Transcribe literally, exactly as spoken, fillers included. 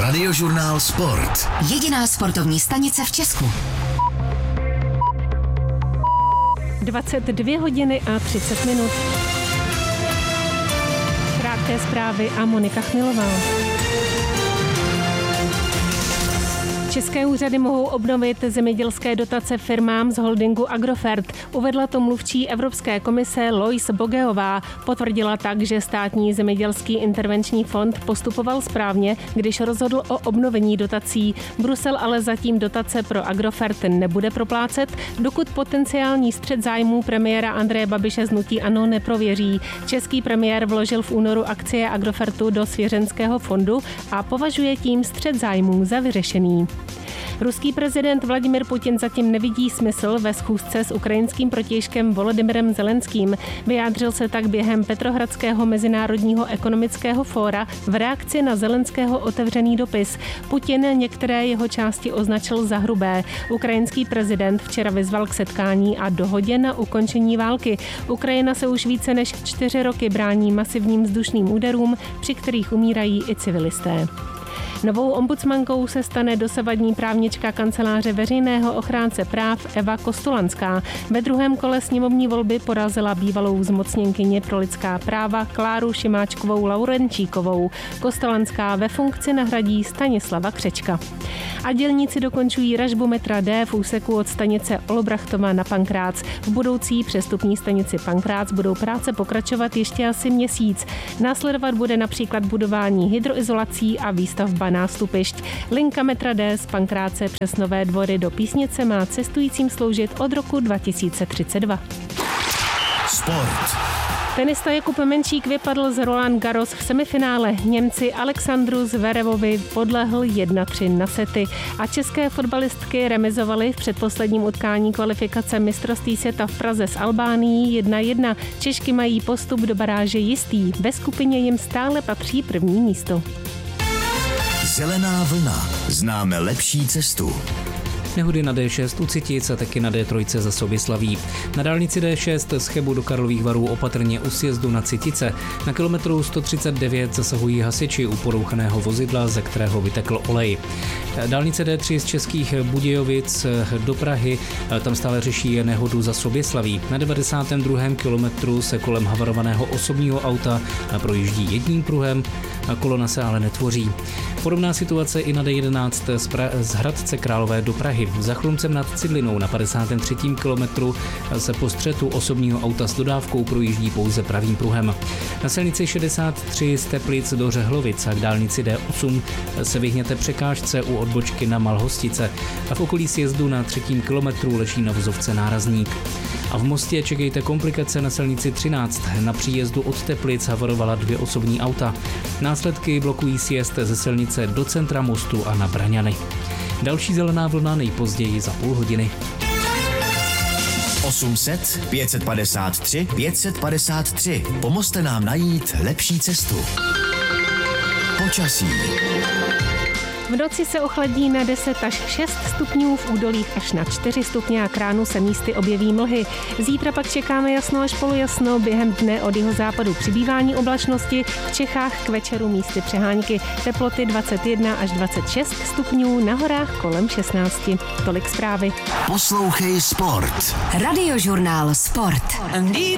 Radiožurnál Sport. Jediná sportovní stanice v Česku. dvacet dvě hodiny a třicet minut. Krátké zprávy a Monika Chmilová. České úřady mohou obnovit zemědělské dotace firmám z holdingu Agrofert. Uvedla to mluvčí Evropské komise Lois Bogeová. Potvrdila tak, že státní zemědělský intervenční fond postupoval správně, když rozhodl o obnovení dotací. Brusel ale zatím dotace pro Agrofert nebude proplácet, dokud potenciální střet zájmů premiéra Andreje Babiše z hnutí ANO neprověří. Český premiér vložil v únoru akcie Agrofertu do svěřenského fondu a považuje tím střet zájmů za vyřešený. Ruský prezident Vladimir Putin zatím nevidí smysl ve schůzce s ukrajinským protějškem Volodymyrem Zelenským. Vyjádřil se tak během Petrohradského mezinárodního ekonomického fóra v reakci na Zelenského otevřený dopis. Putin některé jeho části označil za hrubé. Ukrajinský prezident včera vyzval k setkání a dohodě na ukončení války. Ukrajina se už více než čtyři roky brání masivním vzdušným úderům, při kterých umírají i civilisté. Novou ombudsmankou se stane dosavadní právnička kanceláře veřejného ochránce práv Eva Kostolanská. Ve druhém kole sněmovní volby porazila bývalou zmocněnkyni pro lidská práva Kláru Šimáčkovou Laurenčíkovou. Kostolanská ve funkci nahradí Stanislava Křečka. A dělníci dokončují ražbu metra D v úseku od stanice Olbrachtova na Pankrác. V budoucí přestupní stanici Pankrác budou práce pokračovat ještě asi měsíc. Následovat bude například budování hydroizolací a výstavba nástupišť. Linka metra D z Pankráce přes Nové Dvory do Písnice má cestujícím sloužit od roku dva tisíce třicet dva. Sport. Tenista Jakub Menčík vypadl z Roland Garros v semifinále. Němci Alexandru Zverevovi podlehl jedna tři na sety a české fotbalistky remizovaly v předposledním utkání kvalifikace mistrovství světa v Praze s Albánií jedna jedna. Češky mají postup do baráže jistý. Ve skupině jim stále patří první místo. Zelená vlna. Známe lepší cestu. Nehody na D šest u Citic a taky na D tři za Soběslaví. Na dálnici D šest z Chebu do Karlových Varů opatrně u sjezdu na Citice. Na kilometru sto třicet devět zasahují hasiči u porouchaného vozidla, ze kterého vytekl olej. Dálnice D tři z Českých Budějovic do Prahy, tam stále řeší nehodu za Soběslaví. Na devadesátém druhém kilometru se kolem havarovaného osobního auta projíždí jedním pruhem, kolona se ale netvoří. Podobná situace i na D jedenáct z, pra- z Hradce Králové do Prahy. Za Chlumcem nad Cidlinou na padesátém třetím kilometru se po střetu osobního auta s dodávkou projíždí pouze pravým pruhem. Na silnici šedesát tři z Teplic do Řehlovic a k dálnici D osm se vyhněte překážce u odbočky na Malhostice a v okolí sjezdu na třetím kilometru leží na vozovce nárazník. A v Mostě čekejte komplikace na silnici třináct. Na příjezdu od Teplic havarovala dvě osobní auta. Následky blokují sjezd ze silnice do centra Mostu a na Braňany. Další zelená vlna nejpozději za půl hodiny. osm set pět set padesát tři pět set padesát tři. Pomozte nám najít lepší cestu. Počasí. V noci se ochladí na deset až šest stupňů, v údolích až na čtyři stupně a k ránu se místy objeví mlhy. Zítra pak čekáme jasno až polojasno, během dne od jihozápadu přibývání oblačnosti, v Čechách k večeru místy přehánky. Teploty dvacet jedna až dvacet šest stupňů, na horách kolem šestnáct. Tolik zprávy. Poslouchej Sport. Radiožurnál Sport.